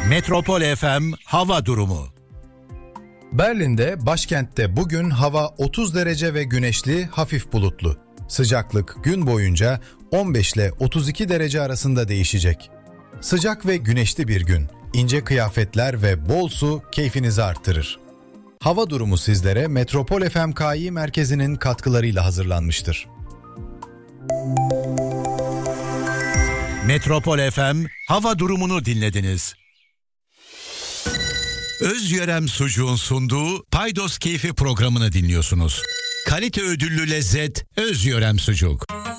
Metropol FM hava durumu. Berlin'de, başkentte bugün hava 30 derece ve güneşli, hafif bulutlu. Sıcaklık gün boyunca 15 ile 32 derece arasında değişecek. Sıcak ve güneşli bir gün. İnce kıyafetler ve bol su keyfinizi arttırır. Hava durumu sizlere Metropol FM KI merkezinin katkılarıyla hazırlanmıştır. Metropol FM hava durumunu dinlediniz. Özyörem Sucuğun sunduğu Paydos Keyfi programını dinliyorsunuz. Kalite ödüllü lezzet Özyörem Sucuk.